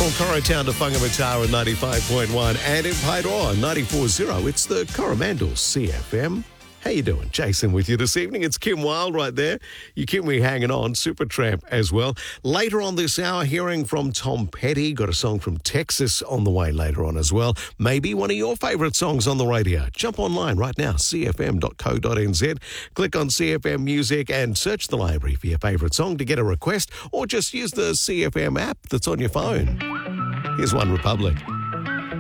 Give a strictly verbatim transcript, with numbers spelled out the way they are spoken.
From Coratown to Whangamatara ninety-five point one and in Paeroa ninety-four point zero. It's the Coromandel C F M. How you doing? Jason with you this evening. It's Kim Wilde right there. You keep me hanging on. Supertramp as well. Later on this hour, hearing from Tom Petty. Got a song from Texas on the way later on as well. Maybe one of your favourite songs on the radio. Jump online right now, c f m dot co dot n z. Click on C F M Music and search the library for your favourite song to get a request, or just use the C F M app that's on your phone. Here's One Republic.